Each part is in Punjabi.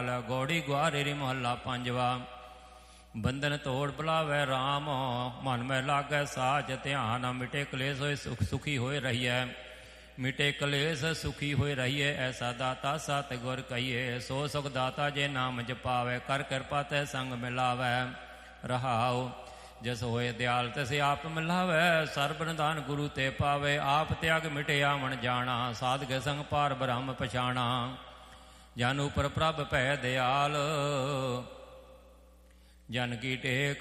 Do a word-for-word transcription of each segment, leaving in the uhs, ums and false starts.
ਗੋਪਾਲ। ਗੋੜੀ ਗੁਆਰੇਰੀ ਮਹੱਲਾ ਪੰਜਵਾ। ਬੰਧਨ ਤੋੜ ਬੁਲਾਵੈ ਰਾਮ, ਮਨ ਮੈਂ ਲਾਗੈ ਸਾਚ ਧਿਆਨ। ਮਿਟੇ ਕਲੇਸ਼ ਹੋਏ ਸੁਖ ਸੁਖੀ ਹੋਏ ਰਹੀਐ, ਮਿਟੇ ਕਲੇਸ਼ ਸੁਖੀ ਹੋਏ ਰਹੀਏ। ਐਸਾ ਦਾਤਾ ਸਤ ਗੁਰ ਕਹੀਏ, ਸੋ ਸੁਖ ਦਾਤਾ ਜੇ ਨਾਮ ਜਪਾਵੈ। ਕਰ ਕਿਰਪਾ ਤੈ ਸੰਗ ਮਿਲਾਵੈ ਰਹਾਉ, ਜਿਸ ਹੋਏ ਦਿਆਲ ਤਿਸ ਆਪ ਮਿਲਾਵੈ। ਸਰਬ ਨਿਧਾਨ ਗੁਰੂ ਤੇ ਪਾਵੇ, ਆਪ ਤਿਆਗ ਮਿਟੇ ਆਵਣ ਜਾਣਾ। ਸਾਧਕੇ ਸੰਗ ਪਾਰ ਬ੍ਰਹਮ ਪਛਾਣਾ, ਜਨ ਉਪਰ ਪ੍ਰਭ ਭੈ ਦਿਆਲ। ਜਨ ਕੀ ਟੇਕ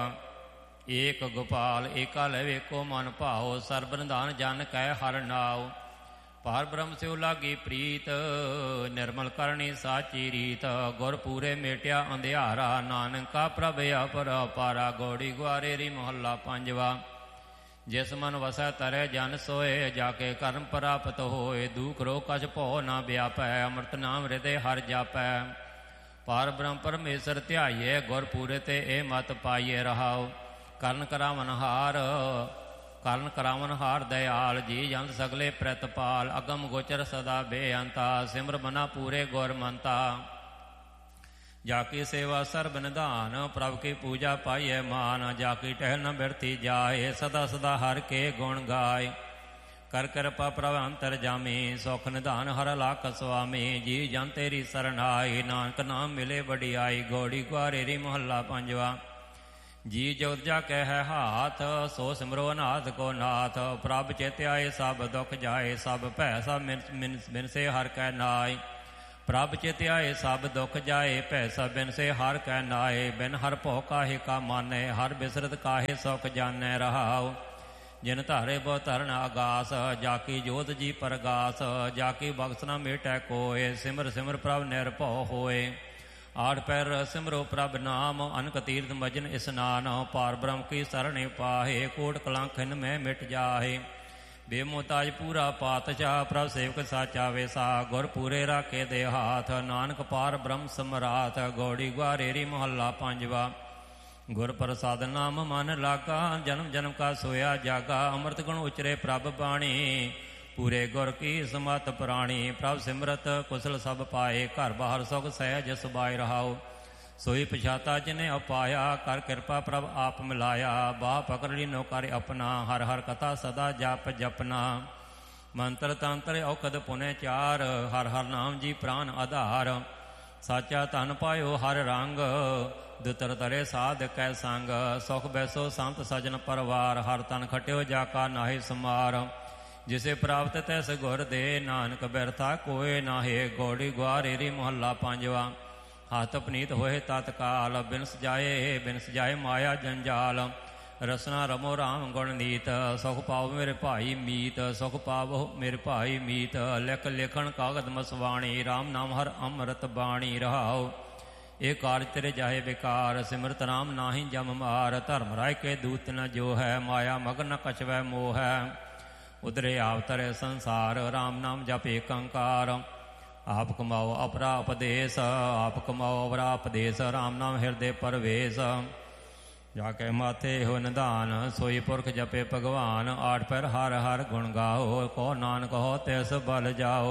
ਏਕ ਗੋਪਾਲ, ਏਕਾ ਲਵੇ ਕੋ ਮਨ ਭਾਉ। ਸਰਬ ਨਿਧਾਨ ਜਨ ਕੈ ਹਰਿ ਨਾਉ, ਪਾਰ ਬ੍ਰਹਮ ਸਿਉ ਲਾਗੀ ਪ੍ਰੀਤ। ਨਿਰਮਲ ਕਰਨੀ ਸਾਚੀ ਰੀਤ, ਗੁਰ ਪੂਰੇ ਮੇਟਿਆ ਅੰਧਿਆਰਾ। ਨਾਨਕਾ ਪ੍ਰਭ ਅਪਰ ਅਪਾਰਾ। ਗੋੜੀ ਗੁਆਰੇਰੀ ਮਹੱਲਾ ਪੰਜਵਾ। ਜਿਸ ਮਨ ਵਸੈ ਤਰੈ ਜਨ ਸੋਏ, ਜਾ ਕੇ ਕਰਮ ਪ੍ਰਾਪਤ ਹੋਏ। ਦੁਖ ਰੋਗ ਕਛ ਭਉ ਨਾ ਵਿਆਪੈ, ਅੰਮ੍ਰਿਤ ਨਾਮ ਹਿਰਦੇ ਹਰਿ ਜਾਪੈ। ਪਾਰ ਬ੍ਰਹਮ ਪਰਮੇਸ਼ਰ ਧਿਆਈਏ, ਗੁਰ ਪੂਰੇ ਤੇ ਇਹ ਮਤ ਪਾਈਏ ਰਹਾਉ। ਕਰਨ ਕਰਾਵਨ ਹਾਰ, ਕਰਨ ਕਰਾਵਨ ਹਾਰ ਦਇਆਲ। ਜੀ ਜੰਤ ਸਗਲੇ ਪ੍ਰਤਪਾਲ, ਅਗਮ ਗੋਚਰ ਸਦਾ ਬੇਅੰਤਾ। ਸਿਮਰ ਮਨਾ ਪੂਰੇ ਗੁਰ ਮੰਤਾ, ਜਾ ਕੀ ਸੇਵਾ ਸਰਬ ਨਿਧਾਨ। ਪ੍ਰਭ ਕੀ ਪੂਜਾ ਪਾਈਏ ਮਾਨ, ਜਾ ਕੀ ਟਹਿਲ ਨ ਬਿਰਤੀ ਜਾਏ। ਸਦਾ ਸਦਾ ਹਰ ਕੇ ਗੁਣ ਗਾਏ, ਕਰ ਕਿਰਪਾ ਪ੍ਰਭ ਅੰਤਰ ਜਾਮੀ। ਸੁਖ ਨਿਧਾਨ ਹਰ ਲਾਖ ਸੁਆਮੀ, ਜੀ ਜਨ ਤੇਰੀ ਸਰਨਾਈ। ਨਾਨਕ ਨਾਮ ਮਿਲੇ ਵਡਿਆਈ। ਗੋੜੀ ਗੁਆਰੇਰੀ ਮਹੱਲਾ ਪੰਜਵਾ। ਜੀ ਜੋਤ ਜਾ ਕਹਿ ਹੈ ਹਾਥ, ਸੋ ਸਿਮਰੋ ਨਾਥ ਕੋ ਨਾਥ। ਪ੍ਰਭ ਚੇਤਿ ਆਏ ਸਭ ਦੁਖ ਜਾਏ, ਸਭ ਭੈ ਸਭ ਬਿਨਸੇ ਹਰ ਕੈ ਨਾਏ। ਪ੍ਰਭ ਚੇਤਿ ਆਏ ਸਭ ਦੁਖ ਜਾਏ, ਭੈ ਸਭ ਬਿਨਸੇ ਹਰ ਕੈ ਨਾਏ। ਬਿਨ ਹਰ ਭਉ ਕਾਹੇ ਕਾ ਮਾਨੈ, ਹਰ ਬਿਸਰਤ ਕਾਹੇ ਸੁਖ ਜਾਣੈ ਰਹਾਉ। ਜਿਨ ਧਾਰੇ ਬਹੁ ਧਰਨ ਆਗਾਸ, ਜਾ ਕੀ ਜੋਤ ਜੀ ਪਰਗਾਸ। ਜਾ ਕੀ ਬਖਸ਼ ਨਾ ਮੇਟੈ ਕੋਇ, ਸਿਮਰ ਸਿਮਰ ਪ੍ਰਭ ਨਿਰਭਉ ਹੋਏ। ਆਠ ਪੈਰ ਸਿਮਰੋ ਪ੍ਰਭ ਨਾਮ, ਅਨਕ ਤੀਰਥ ਮਜਨ ਇਸਨਾਨ। ਪਾਰ ਬ੍ਰਹਮ ਕੀ ਸਰਣੇ ਪਾਹੇ, ਕੋਟ ਕਲੰਕ ਹਿਨ ਮੈਂ ਮਿਟ ਜਾਹੇ। ਬੇਮੋਤਾਜ ਪੂਰਾ ਪਾਤਸ਼ਾਹ, ਪ੍ਰਭ ਸੇਵਕ ਸਾਚਾ ਵੇਸਾ। ਗੁਰ ਪੂਰੇ ਰਾਖੇ ਦੇ ਹਾਥ, ਨਾਨਕ ਪਾਰ ਬ੍ਰਹਮ ਸਮਰਾਥ। ਗੋੜੀ ਗੁਆਰੇਰੀ ਮਹੱਲਾ ਪੰਜਵਾ। ਗੁਰ ਪ੍ਰਸਾਦ ਨਾਮ ਮਨ ਲਾਗਾ, ਜਨਮ ਜਨਮ ਕਾ ਸੋਇਆ ਜਾਗਾ। ਅੰਮ੍ਰਿਤ ਗੁਣ ਉਚਰੇ ਪ੍ਰਭ ਬਾਣੀ, ਪੂਰੇ ਗੁਰ ਕੀ ਸਮਤ ਪ੍ਰਾਣੀ। ਪ੍ਰਭ ਸਿਮਰਤ ਕੁਸਲ ਸਭ ਪਾਏ, ਘਰ ਬਾਹਰ ਸੁਖ ਸਹਿਜ ਸੁਬਾਏ ਰਹਾਉ। ਸੋਈ ਪਛਾਤਾ ਜਿਨੇ ਉਪਾਇਆ, ਕਰ ਕਿਰਪਾ ਪ੍ਰਭ ਆਪ ਮਿਲਾਇਆ। ਬਾਹ ਪਕੜ ਲੀਨੋ ਕਰ ਆਪਣਾ, ਹਰ ਹਰ ਕਥਾ ਸਦਾ ਜਪ ਜਪਨਾ। ਮੰਤਰ ਤੰਤਰ ਔਖਦ ਪੁਨੇ ਚਾਰ, ਹਰ ਹਰ ਨਾਮ ਜੀ ਪ੍ਰਾਨ ਆਧਾਰ। ਸਾਚਾ ਧਨ ਪਾਇਓ ਹਰ ਰੰਗ, ਦੁਤਰ ਤਰੇ ਸਾਧ ਕੈ ਸੰਗ। ਸੁਖ ਬੈਸੋ ਸੰਤ ਸਜਨ ਪਰਵਾਰ, ਹਰ ਤਨ ਖਟਿਓ ਜਾ ਕਾ ਨਾਹੀ ਸਮਾਰ। ਜਿਸੇ ਪ੍ਰਾਪਤ ਤੈਸ ਗੁਰ ਦੇ, ਨਾਨਕ ਬਿਰਥਾ ਕੋਇ ਨਾਹੇ। ਗੋੜੀ ਗੁਆਰੇਰੀ ਮਹੱਲਾ ਪੰਜਵਾ। ਹੱਥ ਪਨੀਤ ਹੋਏ ਤਤਕਾਲ, ਬਿਨ ਸਜਾਏ ਬਿਨ ਸਜਾਏ ਮਾਇਆ ਜੰਜਾਲ। ਰਸਨਾ ਰਮੋ ਰਾਮ ਗੁਣ ਨੀਤ, ਸੁਖ ਪਾਵ ਮੇਰੇ ਭਾਈ ਮੀਤ। ਸੁਖ ਪਾਵੋ ਮੇਰੇ ਭਾਈ ਮੀਤ, ਲਿਖ ਲਿਖਣ ਕਾਗਦ ਮਸਵਾਣੀ। ਰਾਮ ਨਾਮ ਹਰ ਅੰਮ੍ਰਿਤ ਬਾਣੀ ਰਹਾਉ। ਇਹ ਕਾਰਜ ਤੇਰੇ ਜਾਹੇ ਬੇਕਾਰ, ਸਿਮਰਤ ਰਾਮ ਨਾਹੀ ਜਮ ਮਾਰ। ਧਰਮ ਰਾਇ ਕੇ ਦੂਤ ਨ ਜੋ ਹੈ, ਮਾਇਆ ਮਗਨ ਨ ਕਛਵੈ ਮੋਹ ਹੈ। ਉਧਰੇ ਆਵਤਰੇ ਸੰਸਾਰ, ਰਾਮ ਨਾਮ ਜਪ ਏਕ ਓੰਕਾਰ। ਆਪ ਕਮਾਓ ਅਪਰਾ ਉਪਦੇਸ਼, ਆਪ ਕਮਾਓ ਅਪਰਾ ਉਪਦੇਸ਼। ਰਾਮ ਨਾਮ ਹਿਰਦੇ ਪਰਵੇਸ਼, ਜਾ ਕੇ ਮਾਥੇ ਹੋ ਨਿਧਾਨ। ਸੋਈ ਪੁਰਖ ਜਪੇ ਭਗਵਾਨ, ਆਠ ਪੈਰ ਹਰ ਹਰ ਗੁਣ ਗਾਓ। ਕੋ ਨਾਨਕ ਹੋ ਤਿਸ ਬਲ ਜਾਓ।